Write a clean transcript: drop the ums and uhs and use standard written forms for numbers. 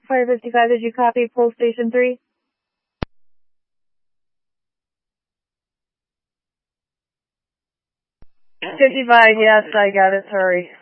Fire 55, did you copy Pole Station 3? 55, yes, I got it, sorry.